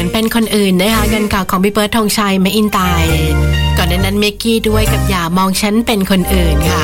เป็นคนอื่นนะคะกันข่าวของพี่เบิร์ดธงชัยแมคอินไตร์ก่อนหน้านั้นเมกกี้ด้วยกับอย่ามองฉันเป็นคนอื่นค่ะ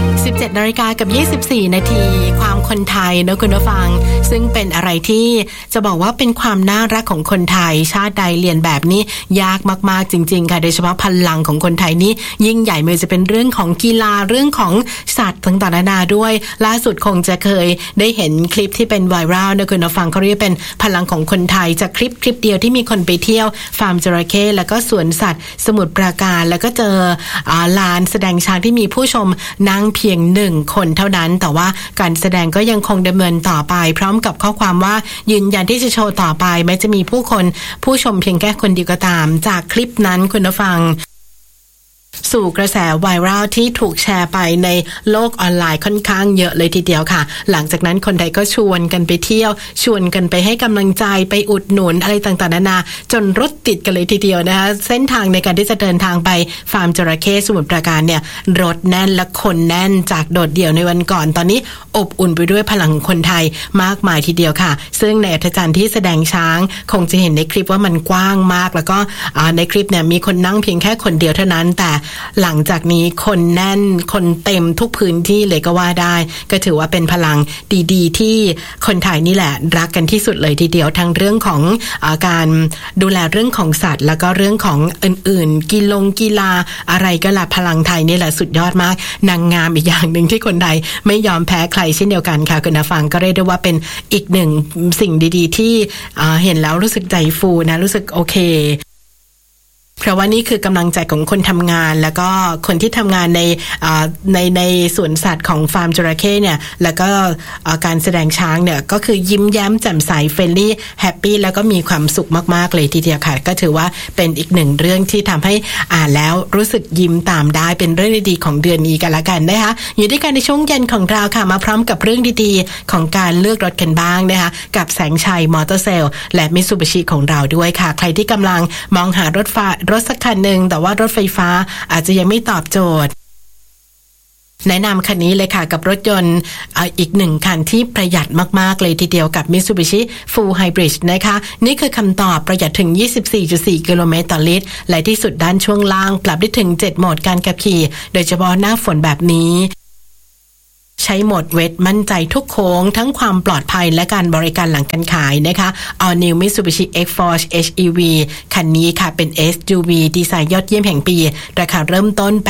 17:24 นาทีความคนไทยนะคุณผู้ฟังซึ่งเป็นอะไรที่จะบอกว่าเป็นความน่ารักของคนไทยชาติใดเรียนแบบนี้ยากมากๆจริงๆค่ะโดยเฉพาะพลังของคนไทยนี่ยิ่งใหญ่ไม่ว่าจะเป็นเรื่องของกีฬาเรื่องของสัตว์ต่างๆนานาด้วยล่าสุดคงจะเคยได้เห็นคลิปที่เป็นไวรัลนะคุณผู้ฟังเขาเรียกเป็นพลังของคนไทยจากคลิปเดียวที่มีคนไปเที่ยวฟาร์มจระเข้แล้วก็สวนสัตว์สมุทรปราการแล้วก็เจอลานแสดงช้างที่มีผู้ชมนั่งเพียง1 คนเท่านั้นแต่ว่าการแสดงก็ยังคงดำเนินต่อไปพร้อมกับข้อความว่ายืนยันที่จะโชว์ต่อไปแม้จะมีผู้ชมเพียงแค่คนเดียวก็ตามจากคลิปนั้นคุณผู้ฟังสู่กระแสไวรัลที่ถูกแชร์ไปในโลกออนไลน์ค่อนข้างเยอะเลยทีเดียวค่ะหลังจากนั้นคนไทยก็ชวนกันไปเที่ยวชวนกันไปให้กำลังใจไปอุดหนุนอะไรต่างๆนานาจนรถติดกันเลยทีเดียวนะคะเส้นทางในการที่จะเดินทางไปฟาร์มจระเข้สมุทรปราการเนี่ยรถแน่นและคนแน่นจากโดดเดี่ยวในวันก่อนตอนนี้อบอุ่นไปด้วยพลังของคนไทยมากมายทีเดียวค่ะซึ่งในอัธจันทร์ที่แสดงช้างคงจะเห็นในคลิปว่ามันกว้างมากแล้วก็ในคลิปเนี่ยมีคนนั่งเพียงแค่คนเดียวเท่านั้นแต่หลังจากนี้คนแน่นคนเต็มทุกพื้นที่เลยก็ว่าได้ก็ถือว่าเป็นพลังดีๆที่คนไทยนี่แหละรักกันที่สุดเลยทีเดียวทั้งเรื่องของการดูแลเรื่องของสัตว์แล้วก็เรื่องของอื่นๆกีฬาอะไรก็ละพลังไทยนี่แหละสุดยอดมากนางงามอีกอย่างหนึ่งที่คนไทยไม่ยอมแพ้ใครเช่นเดียวกันค่ะคุณผู้ฟังก็เรียกได้ว่าเป็นอีกหนึ่งสิ่งดีๆที่เห็นแล้วรู้สึกใจฟูนะรู้สึกโอเคเพราะว่านี่คือกำลังใจของคนทำงานแล้วก็คนที่ทำงานในสวนสัตว์ของฟาร์มจระเข้เนี่ยแล้วก็การแสดงช้างเนี่ยก็คือยิ้มแย้มแจ่มใสเฟรนลี่แฮปปี้แล้วก็มีความสุขมากๆเลยทีเดียวค่ะก็ถือว่าเป็นอีกหนึ่งเรื่องที่ทำให้อ่านแล้วรู้สึกยิ้มตามได้เป็นเรื่องดีๆของเดือนนี้กันละกันนะคะอยู่ด้วยกันในช่วงเย็นของเราค่ะมาพร้อมกับเรื่องดีๆของการเลือกรถกันบ้างนะคะกับแสงชัยมอเตอร์เซลล์และมิตซูบิชิของเราด้วยค่ะใครที่กำลังมองหารถสักคันหนึ่งแต่ว่ารถไฟฟ้าอาจจะยังไม่ตอบโจทย์แนะนำคันนี้เลยค่ะกับรถยนต์อีก1คันที่ประหยัดมากๆเลยทีเดียวกับ Mitsubishi Full Hybrid นะคะนี่คือคำตอบประหยัดถึง 24.4 กิโลเมตรต่อลิตรและที่สุดด้านช่วงล่างปรับได้ถึง7โหมดการขับขี่โดยเฉพาะหน้าฝนแบบนี้ใช้โหมดเวทมั่นใจทุกโค้งทั้งความปลอดภัยและการบริการหลังการขายนะคะ All New Mitsubishi X-Force HEV คันนี้ค่ะเป็น SUV ดีไซน์ยอดเยี่ยมแห่งปีราคาเริ่มต้น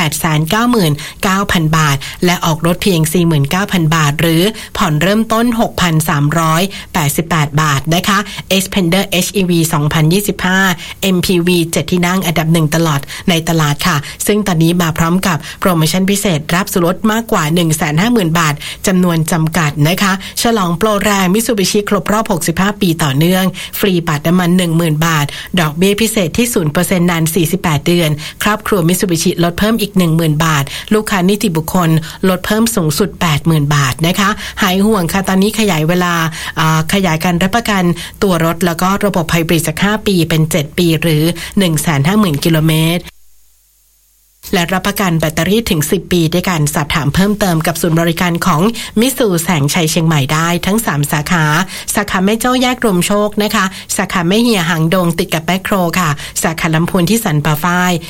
899,000 บาทและออกรถเพียง 49,000 บาทหรือผ่อนเริ่มต้น 6,388 บาทนะคะ Xpander HEV 2025 MPV 7 ที่นั่งอันดับ1ตลอดในตลาดค่ะซึ่งตอนนี้มาพร้อมกับโปรโมชั่นพิเศษรับส่วนลดมากกว่า 150,000 บาทจำนวนจำกัดนะคะฉลองโปรแรงมิตซูบิชิครบรอบ65ปีต่อเนื่องฟรีบัตรน้ำมัน 10,000 บาทดอกเบี้ยพิเศษที่ 0% นาน48เดือนครอบครัวมิตซูบิชิลดเพิ่มอีก 10,000 บาทลูกค้านิติบุคคลลดเพิ่มสูงสุด 80,000 บาทนะคะหายห่วงค่ะตอนนี้ขยายเวลาขยายการรับประกันตัวรถแล้วก็ระบบไฮบริดจาก5ปีเป็น7ปีหรือ 150,000 กิโลเมตรและรับประกันแบตเตอรี่ถึง10ปีด้วยกันสอบถามเพิ่มเติมกับศูนย์บริการของมิตซูแสงชัยเชียงใหม่ได้ทั้ง3สาขาสาขาแม่โจ้แยกรมโชคนะคะสาขาแม่เหี่ยหางดงติดกับแบคโครค่ะสาขาลำพูนที่สันป่าฝ้าย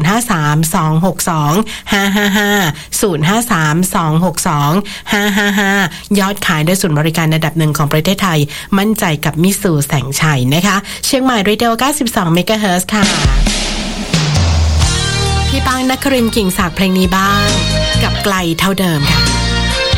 053-262-555 ยอดขายด้วยศูนย์บริการระดับ1ของประเทศไทยมั่นใจกับมิตซูแสงชัยนะคะเชียงใหม่เรดิโอ92เมกะเฮิรตซ์ค่ะพี่ปังนครินทร์กิ่งศักดิ์เพลงนี้บ้างกับไกลเท่าเดิมค่ะ